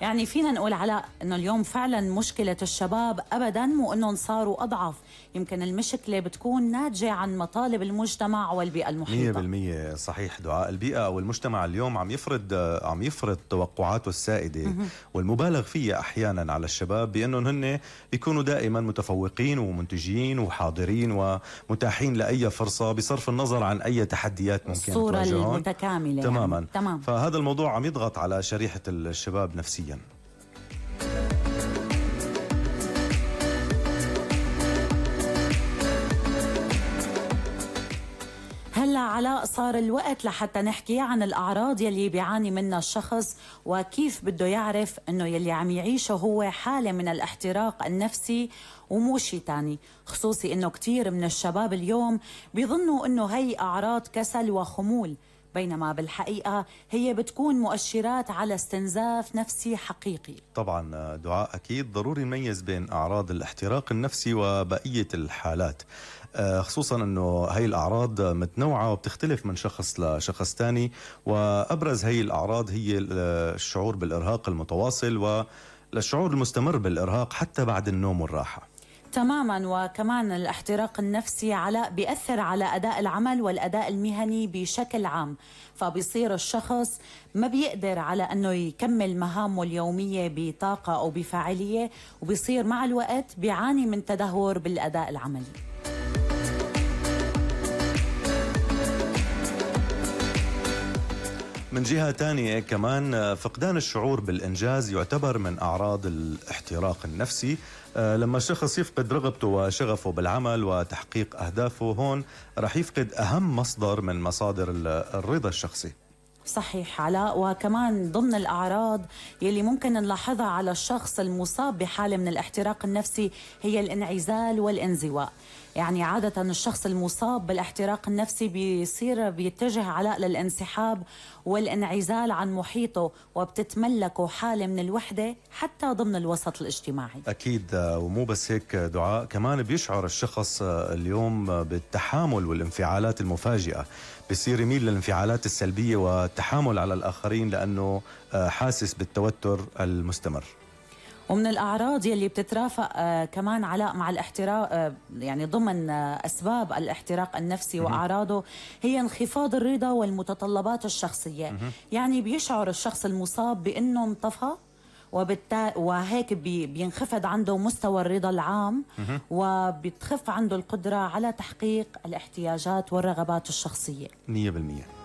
يعني فينا نقول علاء انه اليوم فعلا مشكلة الشباب ابدا مو انهم صاروا اضعف، يمكن المشكلة بتكون ناتجة عن مطالب المجتمع والبيئة المحيطة. 100% صحيح دعاء. البيئة أو المجتمع اليوم عم يفرض توقعاته السائدة والمبالغ فيها أحيانا على الشباب بأنهم هن يكونوا دائما متفوقين ومنتجين وحاضرين ومتاحين لأي فرصة بصرف النظر عن أي تحديات ممكن تواجههم. الصورة تواجههم المتكاملة تماما يعني. تمام. فهذا الموضوع عم يضغط على شريحة الشباب نفسيا. هلا علاء صار الوقت لحتى نحكي عن الأعراض يلي بيعاني منها الشخص وكيف بده يعرف انه يلي عم يعيشه هو حالة من الاحتراق النفسي ومو شي تاني، خصوصي انه كتير من الشباب اليوم بيظنوا انه هي أعراض كسل وخمول، بينما بالحقيقة هي بتكون مؤشرات على استنزاف نفسي حقيقي. طبعا دعاء أكيد ضروري نميز بين أعراض الاحتراق النفسي وبقية الحالات، خصوصا أنه هي الأعراض متنوعة وبتختلف من شخص لشخص تاني، وأبرز هي الأعراض هي الشعور بالإرهاق المتواصل والشعور المستمر بالإرهاق حتى بعد النوم والراحة. تماما. وكمان الاحتراق النفسي علاء بيأثر على أداء العمل والأداء المهني بشكل عام، فبيصير الشخص ما بيقدر على أنه يكمل مهامه اليومية بطاقة أو بفاعلية، وبيصير مع الوقت بيعاني من تدهور بالأداء العملي. من جهة تانية كمان فقدان الشعور بالإنجاز يعتبر من أعراض الاحتراق النفسي. لما الشخص يفقد رغبته وشغفه بالعمل وتحقيق أهدافه، هون رح يفقد أهم مصدر من مصادر الرضا الشخصي. صحيح علاء. وكمان ضمن الأعراض يلي ممكن نلاحظها على الشخص المصاب بحالة من الاحتراق النفسي هي الانعزال والانزواء. يعني عادة الشخص المصاب بالاحتراق النفسي بيتجه علاء للانسحاب والانعزال عن محيطه، وبتتملكه حالة من الوحدة حتى ضمن الوسط الاجتماعي. أكيد. ومو بس هيك دعاء، كمان بيشعر الشخص اليوم بالتحامل والانفعالات المفاجئة، بيصير يميل للانفعالات السلبية والتحامل على الآخرين لأنه حاسس بالتوتر المستمر. ومن الأعراض يلي بتترافق كمان علاء مع الاحتراق، يعني ضمن أسباب الاحتراق النفسي وأعراضه هي انخفاض الرضا والمتطلبات الشخصية. يعني بيشعر الشخص المصاب بأنه انطفى، وهيك بينخفض عنده مستوى الرضا العام، وبتخف عنده القدرة على تحقيق الاحتياجات والرغبات الشخصية. 100%.